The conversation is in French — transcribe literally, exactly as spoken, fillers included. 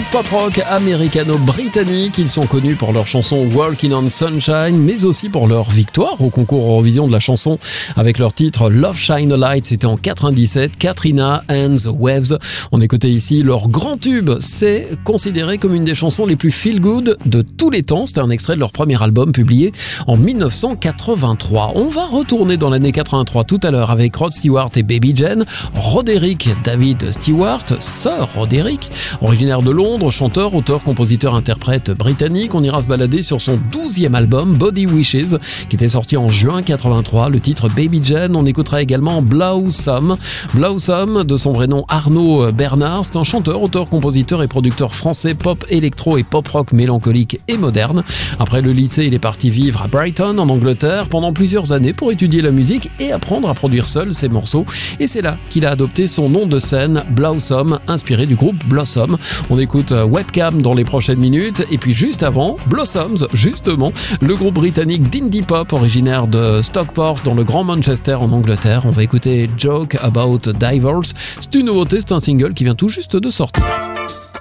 groupe pop-rock américano-britannique. Ils sont connus pour leur chanson Walking on Sunshine, mais aussi pour leur victoire au concours Eurovision de la chanson avec leur titre Love Shine a Light. C'était en quatre-vingt-dix-sept, Katrina and the Waves. On écoutait ici leur grand tube. C'est considéré comme une des chansons les plus feel-good de tous les temps. C'était un extrait de leur premier album publié en dix-neuf cent quatre-vingt-trois. On va retourner dans l'année quatre-vingt-trois tout à l'heure avec Rod Stewart et Baby Jane. Roderick David Stewart, Sir Roderick, originaire de Londres, chanteur, auteur, compositeur, interprète britannique. On ira se balader sur son douzième album Body Wishes qui était sorti en juin quatre-vingt-trois. Le titre Baby Jane. On écoutera également Blossom. Blossom, de son vrai nom Arnaud Bernard, c'est un chanteur, auteur, compositeur et producteur français pop, électro et pop rock mélancolique et moderne. Après le lycée, il est parti vivre à Brighton en Angleterre pendant plusieurs années pour étudier la musique et apprendre à produire seul ses morceaux. Et c'est là qu'il a adopté son nom de scène Blossom, inspiré du groupe Blossom. On écoute Webcam dans les prochaines minutes et puis juste avant, Blossoms, justement, le groupe britannique d'indie pop originaire de Stockport dans le Grand Manchester en Angleterre. On va écouter Joke About Divers. C'est une nouveauté, c'est un single qui vient tout juste de sortir.